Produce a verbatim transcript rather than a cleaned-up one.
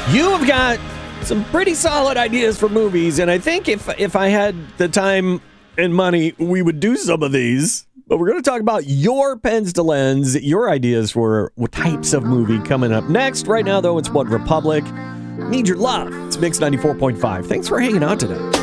You have got some pretty solid ideas for movies, and I think if if I had the time and money, we would do some of these. But we're going to talk about your pens to lens, your ideas for what types of movie coming up next. Right now, though, it's One Republic. Need your love. It's Mix ninety-four point five. Thanks for hanging out today.